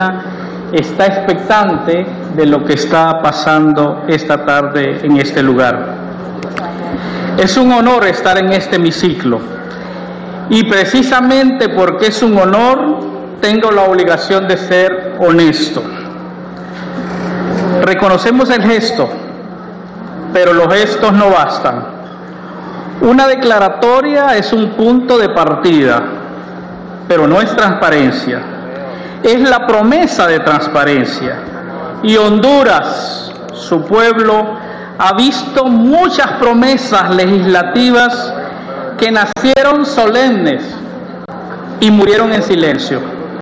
está expectante de lo que está pasando esta tarde en este lugar. Es un honor estar en este hemiciclo y precisamente porque es un honor tengo la obligación de ser honesto. Reconocemos el gesto, pero los gestos no bastan. Una declaratoria es un punto de partida, pero no es transparencia. Es la promesa de transparencia. Y Honduras, su pueblo, ha visto muchas promesas legislativas que nacieron solemnes y murieron en silencio.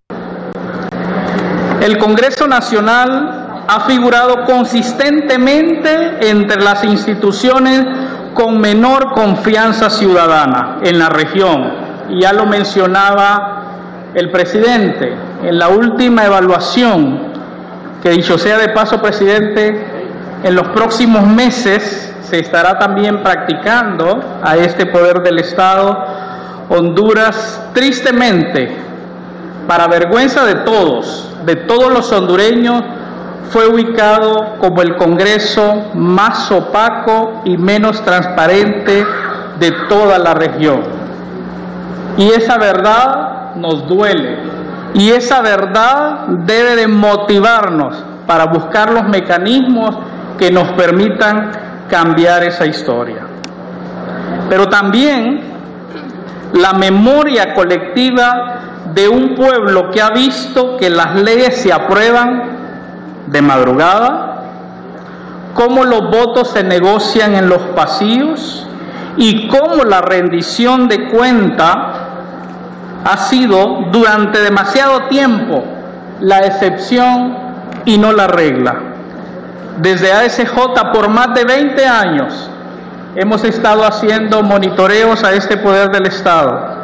El Congreso Nacional ha figurado consistentemente entre las instituciones con menor confianza ciudadana en la región. Y ya lo mencionaba el presidente, en la última evaluación, que dicho sea de paso, presidente, en los próximos meses se estará también practicando a este poder del Estado. Honduras, tristemente, para vergüenza de todos los hondureños, fue ubicado como el Congreso más opaco y menos transparente de toda la región. Y esa verdad nos duele, y esa verdad debe de motivarnos para buscar los mecanismos que nos permitan cambiar esa historia. Pero también la memoria colectiva de un pueblo que ha visto que las leyes se aprueban de madrugada, cómo los votos se negocian en los pasillos y cómo la rendición de cuenta ha sido durante demasiado tiempo la excepción y no la regla. Desde ASJ por más de 20 años hemos estado haciendo monitoreos a este poder del Estado.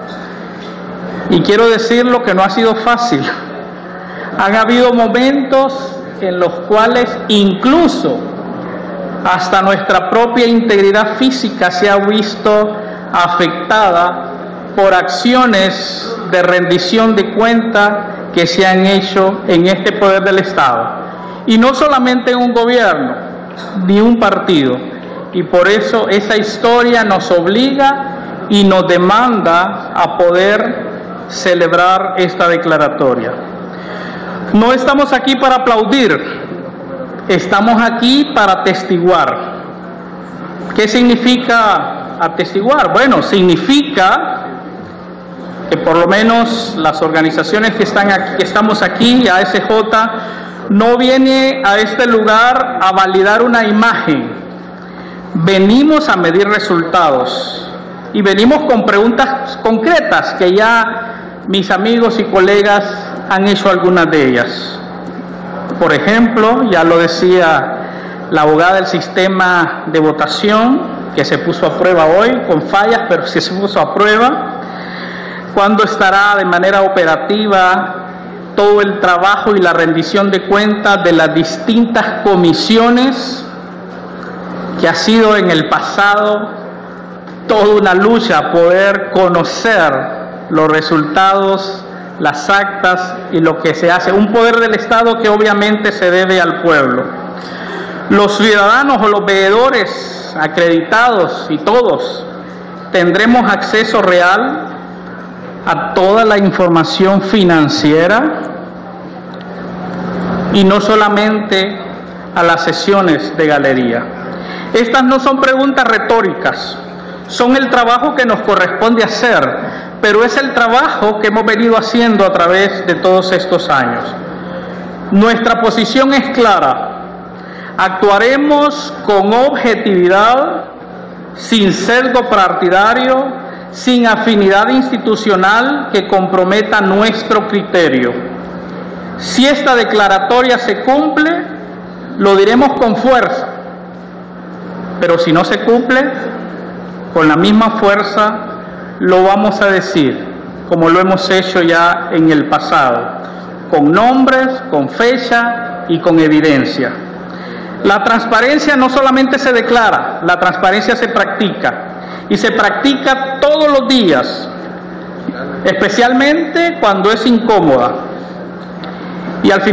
Y quiero decirlo que no ha sido fácil. Han habido momentos en los cuales incluso hasta nuestra propia integridad física se ha visto afectada por acciones de rendición de cuenta que se han hecho en este poder del Estado. Y no solamente en un gobierno, ni un partido. Y por eso esa historia nos obliga y nos demanda a poder celebrar esta declaratoria. No estamos aquí para aplaudir, estamos aquí para atestiguar. ¿Qué significa atestiguar? Bueno, significa que por lo menos las organizaciones que estamos aquí, ASJ, no viene a este lugar a validar una imagen. Venimos a medir resultados y venimos con preguntas concretas que ya mis amigos y colegas han hecho algunas de ellas. Por ejemplo, ya lo decía la abogada del sistema de votación, que se puso a prueba hoy, con fallas, pero sí se puso a prueba. ¿Cuándo estará de manera operativa todo el trabajo y la rendición de cuentas de las distintas comisiones, que ha sido en el pasado toda una lucha poder conocer los resultados, las actas y lo que se hace? Un poder del Estado que obviamente se debe al pueblo. Los ciudadanos o los veedores acreditados y todos tendremos acceso real a toda la información financiera y no solamente a las sesiones de galería. Estas no son preguntas retóricas, son el trabajo que nos corresponde hacer, pero es el trabajo que hemos venido haciendo a través de todos estos años. Nuestra posición es clara: actuaremos con objetividad, sin sesgo partidario, sin afinidad institucional que comprometa nuestro criterio. Si esta declaratoria se cumple, lo diremos con fuerza, pero si no se cumple, con la misma fuerza lo vamos a decir, como lo hemos hecho ya en el pasado, con nombres, con fecha y con evidencia. La transparencia no solamente se declara, la transparencia se practica. Y se practica todos los días, especialmente cuando es incómoda. Y al final